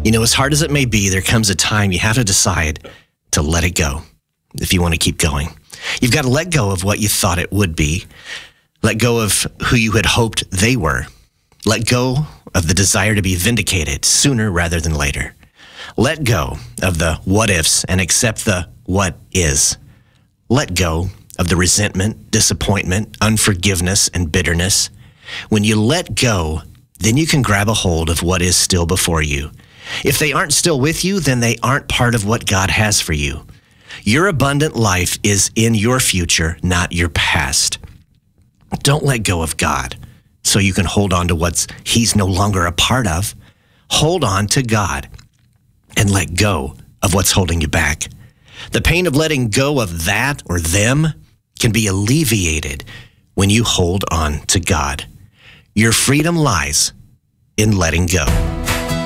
As hard as it may be, there comes a time you have to decide to let it go if you want to keep going. You've got to let go of what you thought it would be. Let go of who you had hoped they were. Let go of the desire to be vindicated sooner rather than later. Let go of the what ifs and accept the what is. Let go of the resentment, disappointment, unforgiveness, and bitterness. When you let go, then you can grab a hold of what is still before you. If they aren't still with you, then they aren't part of what God has for you. Your abundant life is in your future, not your past. Don't let go of God so you can hold on to what He's no longer a part of. Hold on to God and let go of what's holding you back. The pain of letting go of that or them can be alleviated when you hold on to God. Your freedom lies in letting go.